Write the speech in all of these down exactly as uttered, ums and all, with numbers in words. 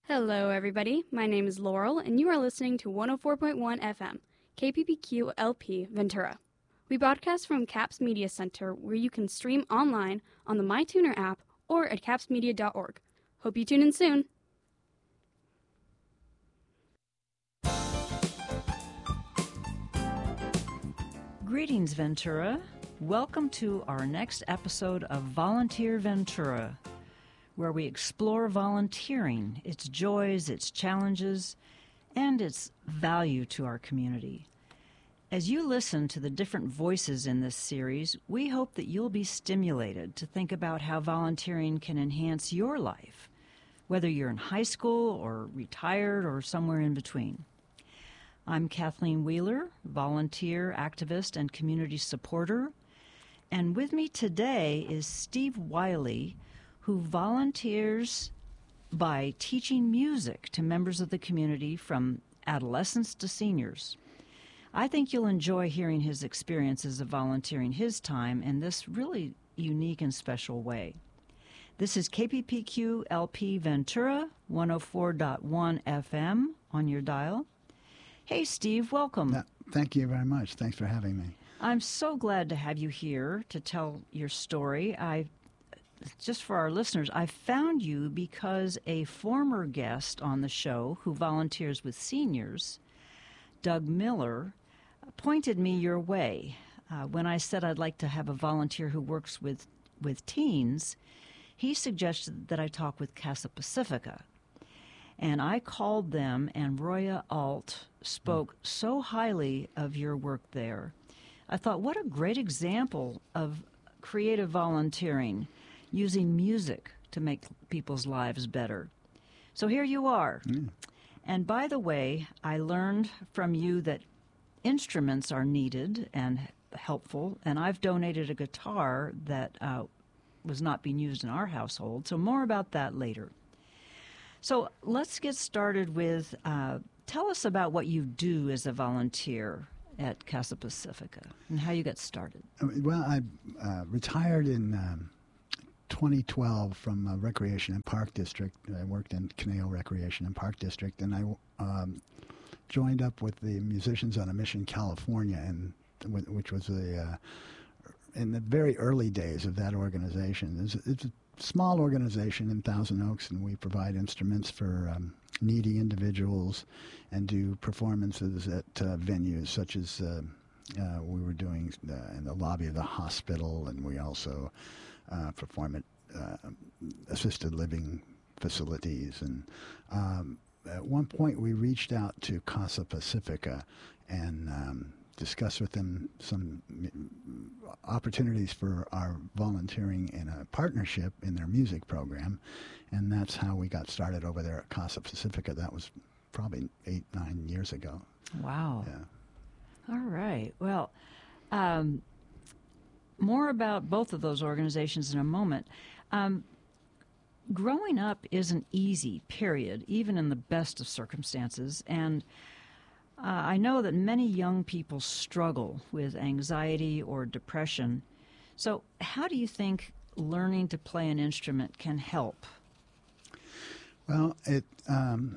Hello, everybody. My name is Laurel, and you are listening to one oh four point one F M, K P P Q L P Ventura. We broadcast from CAPS Media Center, where you can stream online on the MyTuner app or at caps media dot org. Hope you tune in soon. Greetings, Ventura. Welcome to our next episode of Volunteer Ventura, where we explore volunteering, its joys, its challenges, and its value to our community. As you listen to the different voices in this series, we hope that you'll be stimulated to think about how volunteering can enhance your life, whether you're in high school or retired or somewhere in between. I'm Kathleen Wheeler, volunteer, activist, and community supporter, and with me today is Steve Wiley, who volunteers by teaching music to members of the community from adolescents to seniors. I think you'll enjoy hearing his experiences of volunteering his time in this really unique and special way. This is K P P Q L P Ventura, one oh four point one F M on your dial. Hey, Steve, welcome. Uh, thank you very much. Thanks for having me. I'm so glad to have you here to tell your story. I Just for our listeners, I found you because a former guest on the show who volunteers with seniors, Doug Miller, pointed me your way. Uh, when I said I'd like to have a volunteer who works with, with teens, he suggested that I talk with Casa Pacifica. And I called them, and Roya Alt spoke mm. so highly of your work there. I thought, what a great example of creative volunteering, using music to make people's lives better. So here you are. Mm. And by the way, I learned from you that instruments are needed and helpful, and I've donated a guitar that uh, was not being used in our household, so more about that later. So let's get started with, uh, tell us about what you do as a volunteer at Casa Pacifica and how you got started. Well, I uh, retired in um, twenty twelve from uh, Recreation and Park District. I worked in Conejo Recreation and Park District, and I um, joined up with the Musicians on a Mission California, and which was a, uh, in the very early days of that organization. It's, it's a small organization in Thousand Oaks, and we provide instruments for um, needy individuals and do performances at uh, venues such as uh, uh, we were doing uh, in the lobby of the hospital, and we also uh, perform at uh, assisted living facilities. And um, at one point we reached out to Casa Pacifica and um, discussed with them some opportunities for our volunteering in a partnership in their music program, and that's how we got started over there at Casa Pacifica. That was probably eight, nine years ago. Wow. Yeah. All right. Well, um, more about both of those organizations in a moment. Um, growing up isn't easy, period, even in the best of circumstances, and Uh, I know that many young people struggle with anxiety or depression. So how do you think learning to play an instrument can help? Well, it um,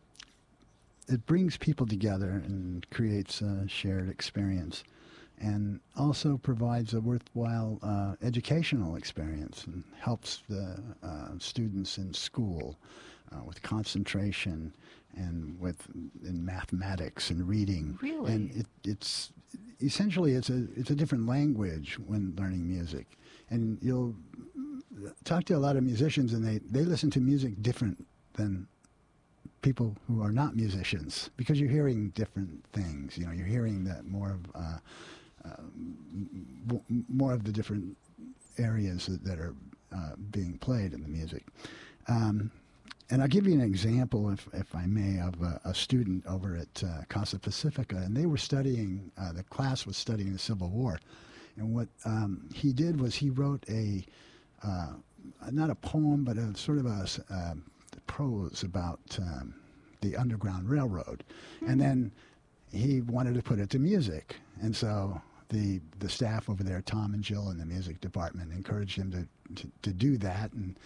it brings people together and creates a shared experience, and also provides a worthwhile uh, educational experience and helps the uh, students in school uh, with concentration and with in mathematics and reading. Really? And it, it's essentially it's a it's a different language when learning music. And you'll talk to a lot of musicians, and they, they listen to music different than people who are not musicians, because you're hearing different things. You know, you're hearing that more of uh, uh, m- more of the different areas that, that are uh, being played in the music. Um, And I'll give you an example, if if I may, of a, a student over at uh, Casa Pacifica, and they were studying, uh, the class was studying the Civil War. And what um, he did was he wrote a, uh, not a poem, but a sort of a uh, prose about um, the Underground Railroad. Mm-hmm. And then he wanted to put it to music. And so the the staff over there, Tom and Jill in the music department, encouraged him to, to, to do that. And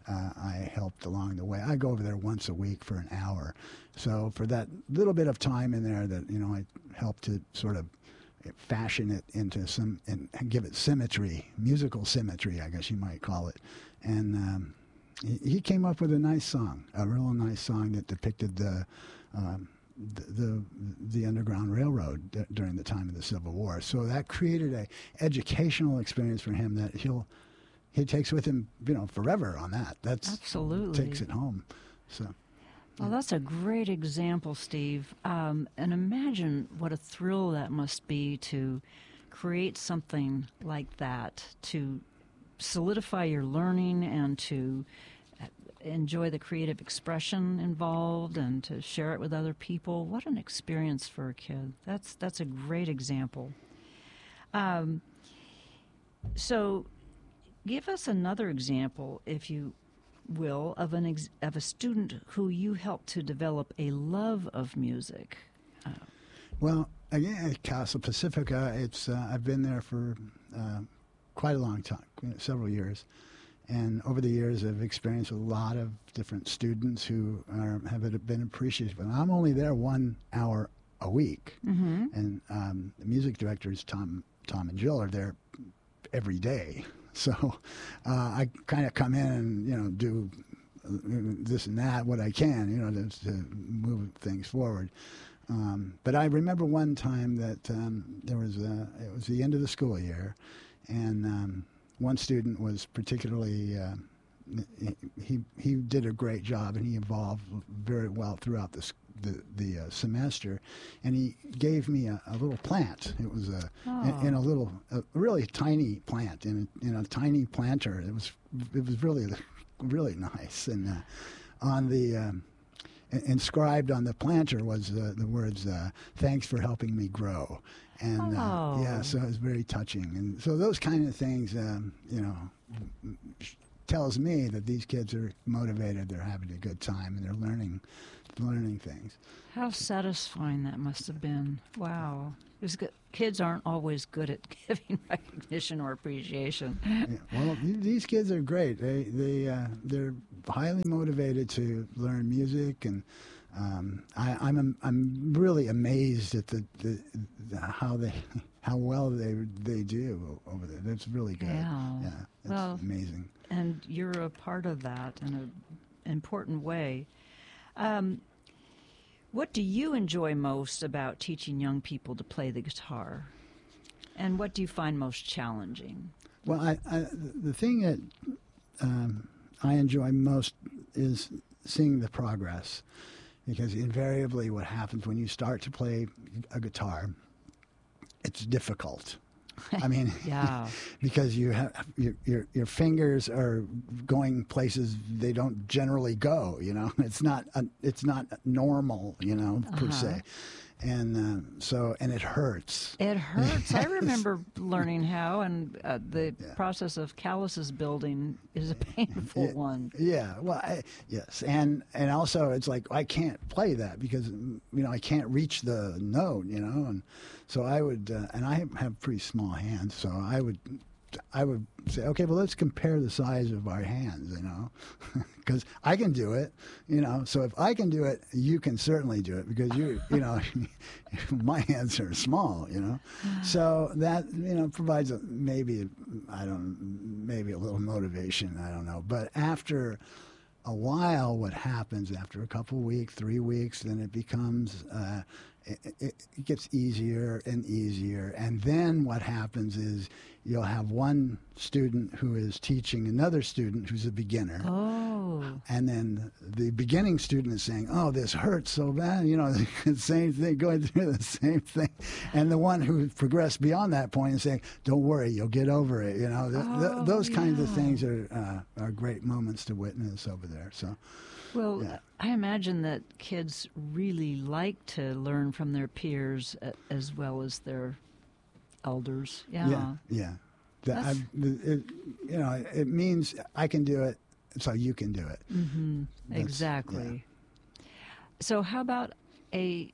uh, I helped along the way. I go over there once a week for an hour. So for that little bit of time in there that, you know, I helped to sort of fashion it into some, and give it symmetry, musical symmetry, I guess you might call it. And um, he, he came up with a nice song, a real nice song that depicted the, um, the, the, the Underground Railroad d- during the time of the Civil War. So that created a educational experience for him that he'll, he takes with him, you know, forever on that. That's Absolutely. Takes it home. So. Well, that's a great example, Steve. Um, and imagine what a thrill that must be to create something like that, to solidify your learning and to enjoy the creative expression involved and to share it with other people. What an experience for a kid. That's, that's a great example. Um, so give us another example, if you will, of an ex- of a student who you helped to develop a love of music. Uh, well, again, at Casa Pacifica, it's uh, I've been there for uh, quite a long time, several years, and over the years I've experienced a lot of different students who are, have been appreciative. But I'm only there one hour a week, mm-hmm. and um, the music directors Tom Tom and Jill are there every day. So uh, I kind of come in and, you know, do this and that, what I can, you know, to, to move things forward. Um, but I remember one time that um, there was a, it was the end of the school year, and um, one student was particularly, uh, he he did a great job, and he evolved very well throughout the the, the uh, semester, and he gave me a, a little plant. It was a oh. in, in a little, a really tiny plant in a, in a tiny planter. It was it was really really nice, and uh, on the um, inscribed on the planter was uh, the words uh, "Thanks for helping me grow." And uh, oh. yeah, so it was very touching, and so those kind of things, um, you know, tells me that these kids are motivated, they're having a good time, and they're learning learning things. How satisfying that must have been. Wow. Because kids aren't always good at giving recognition or appreciation. Yeah, well, these kids are great. They they uh, they're highly motivated to learn music, and um, I, I'm I'm really amazed at the, the, the how they how well they they do over there. That's really good. Yeah, yeah it's well, amazing. And you're a part of that in an important way. Um, what do you enjoy most about teaching young people to play the guitar? And what do you find most challenging? Well, I, I, the thing that um, I enjoy most is seeing the progress, because invariably what happens when you start to play a guitar, it's difficult. I mean, yeah, because you have your, your your fingers are going places they don't generally go. You know, it's not a, it's not normal. You know, per uh-huh. se, and uh, so and it hurts. It hurts. I remember learning how, and uh, the Yeah. process of calluses building is a painful yeah, one. Yeah, well, I, yes, and and also it's like I can't play that because you know I can't reach the note. You know, and so I would, uh, and I have pretty small hands, so I would. I would say, okay, well, let's compare the size of our hands, you know, because I can do it, you know. So if I can do it, you can certainly do it because you, you know, my hands are small, you know. So that, you know, provides a, maybe, I don't, maybe a little motivation, I don't know. But after a while, what happens after a couple weeks, three weeks, then it becomes. Uh, It, it, it gets easier and easier. And then what happens is you'll have one student who is teaching another student who's a beginner. Oh. And then the beginning student is saying, oh, this hurts so bad. You know, the same thing, going through the same thing. And the one who progressed beyond that point is saying, don't worry, you'll get over it. You know, th- oh, th- those kinds yeah. of things are, uh, are great moments to witness over there. So. Well, yeah. I imagine that kids really like to learn from their peers uh, as well as their elders. Yeah. Yeah. yeah. The, That's- I, it, you know, it means I can do it, so you can do it. Mm-hmm. That's- Exactly. So how about a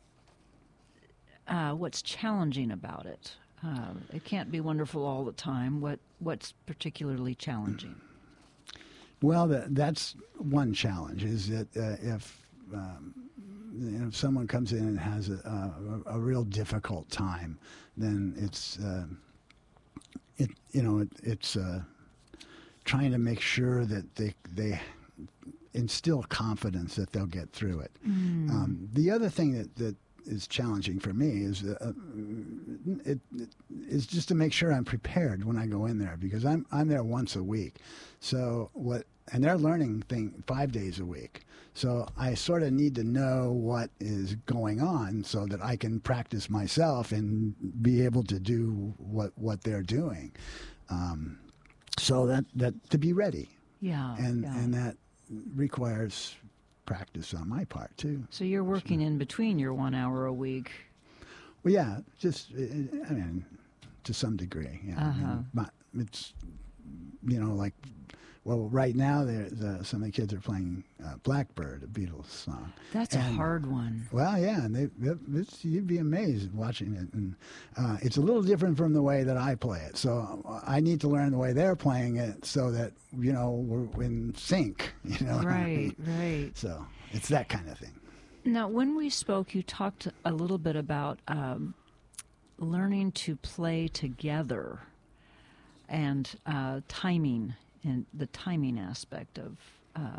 uh, what's challenging about it? Uh, it can't be wonderful all the time. What What's particularly challenging? Well, that, that's one challenge. Is that uh, if um, you know, if someone comes in and has a, a, a real difficult time, then it's uh, it you know it, it's uh, trying to make sure that they they instill confidence that they'll get through it. Mm. Um, the other thing that, that is challenging for me is uh, it, it is just to make sure I'm prepared when I go in there, because I'm I'm there once a week. So what and they're learning thing five days a week. So I sort of need to know what is going on so that I can practice myself and be able to do what what they're doing. Um, so that, that to be ready. Yeah. And yeah. and that requires practice on my part too. So you're working so, in between your one hour a week. Well, yeah, just I mean, to some degree. Yeah. Uh-huh. I mean, but it's you know like. Well, right now, uh, some of the kids are playing uh, Blackbird, a Beatles song. That's and, a hard one. Well, yeah, and they, they, it's, you'd be amazed watching it. And uh, it's a little different from the way that I play it. So I need to learn the way they're playing it so that, you know, we're in sync. You know, right, I mean? right. So it's that kind of thing. Now, when we spoke, you talked a little bit about um, learning to play together and uh, timing. And the timing aspect of uh,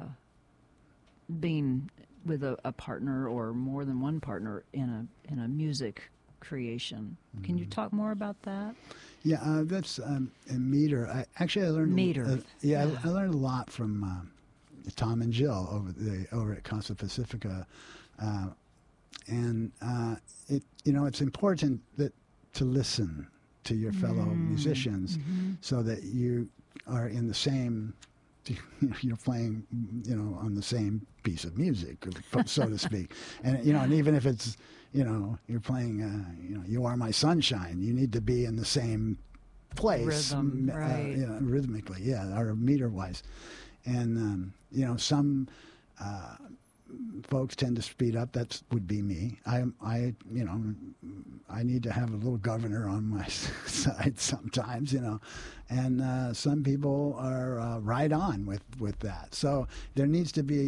being with a, a partner or more than one partner in a in a music creation. Mm-hmm. Can you talk more about that? Yeah, uh, that's um, in meter. I, actually, I learned meter. Uh, yeah, yeah. I, I learned a lot from uh, Tom and Jill over the over at Casa Pacifica, uh, and uh, it you know it's important that to listen to your fellow mm. musicians mm-hmm. so that you are in the same, you're playing, you know, on the same piece of music, so to speak. And, you know, and even if it's, you know, you're playing, uh, you know, You Are My Sunshine, you need to be in the same place. Rhythm, uh, right. You know, rhythmically, yeah, or meter-wise. And, um, you know, some uh, folks tend to speed up. That would be me. I, I, you know, I need to have a little governor on my side sometimes, you know, and uh, some people are uh, right on with, with that. So there needs to be